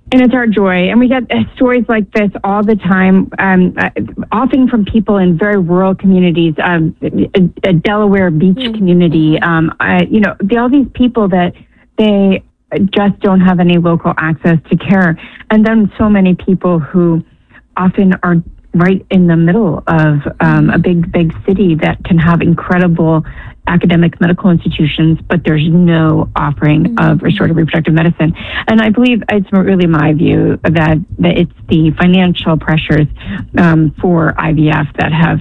And it's our joy. And we get stories like this all the time, often from people in very rural communities, a Delaware beach community. All these people that they just don't have any local access to care. And then so many people who often are right in the middle of a big city that can have incredible academic medical institutions, but there's no offering of restorative reproductive medicine. And I believe it's really my view that it's the financial pressures for IVF that have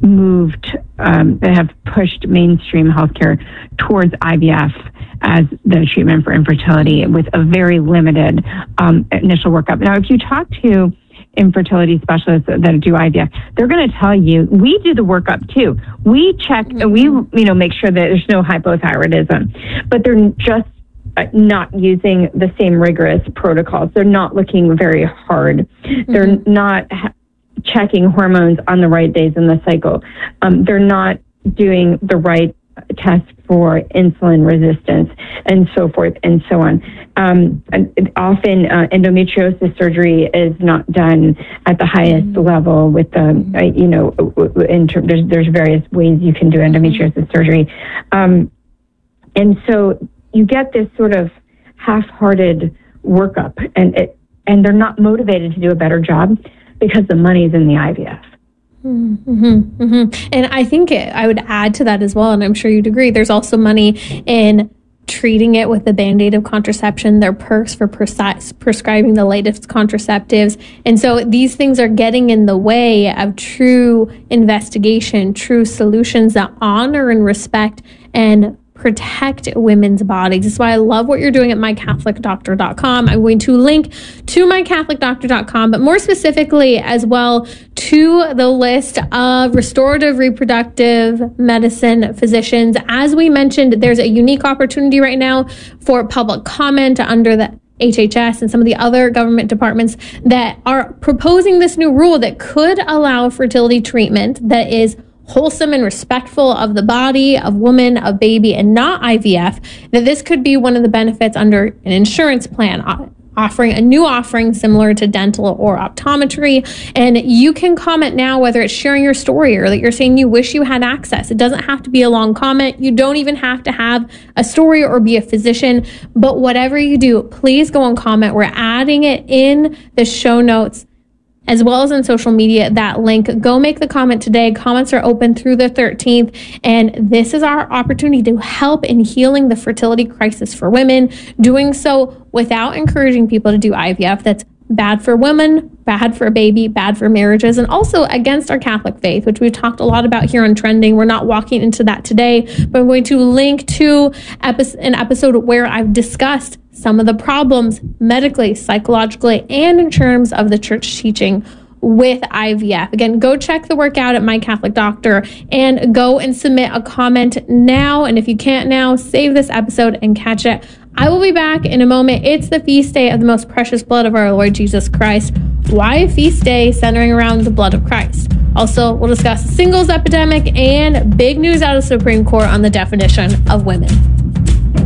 pushed mainstream healthcare towards IVF as the treatment for infertility with a very limited initial workup. Now, if you talk to infertility specialists that do IVF, they're going to tell you, we do the workup too. We check, we make sure that there's no hypothyroidism, but they're just not using the same rigorous protocols. They're not looking very hard. They're not checking hormones on the right days in the cycle. They're not doing the right test for insulin resistance and so forth and so on. And often endometriosis surgery is not done at the highest level with there's various ways you can do endometriosis surgery. And so you get this sort of half-hearted workup, and they're not motivated to do a better job because the money's in the IVF. And I think I would add to that as well, and I'm sure you'd agree, there's also money in treating it with the Band-Aid of contraception. There are perks for prescribing the latest contraceptives. And so these things are getting in the way of true investigation, true solutions that honor and respect and protect women's bodies. That's why I love what you're doing at mycatholicdoctor.com. I'm going to link to mycatholicdoctor.com, but more specifically as well to the list of restorative reproductive medicine physicians. As we mentioned, there's a unique opportunity right now for public comment under the HHS and some of the other government departments that are proposing this new rule that could allow fertility treatment that is wholesome and respectful of the body, of woman, of baby, and not IVF, that this could be one of the benefits under an insurance plan, offering a new offering similar to dental or optometry. And you can comment now, whether it's sharing your story or that you're saying you wish you had access. It doesn't have to be a long comment. You don't even have to have a story or be a physician, but whatever you do, please go and comment. We're adding it in the show notes as well as on social media, that link. Go make the comment today. Comments are open through the 13th. And this is our opportunity to help in healing the fertility crisis for women, doing so without encouraging people to do IVF. That's bad for women, bad for a baby, bad for marriages, and also against our Catholic faith, which we've talked a lot about here on Trending. We're not walking into that today, but I'm going to link to an episode where I've discussed some of the problems medically, psychologically, and in terms of the church teaching with IVF. Again, go check the work out at My Catholic Doctor and go and submit a comment now. And if you can't now, save this episode and catch it. I will be back in a moment. It's the feast day of the most precious blood of our Lord Jesus Christ. Why a feast day centering around the blood of Christ? Also, we'll discuss the singles epidemic and big news out of the Supreme Court on the definition of women.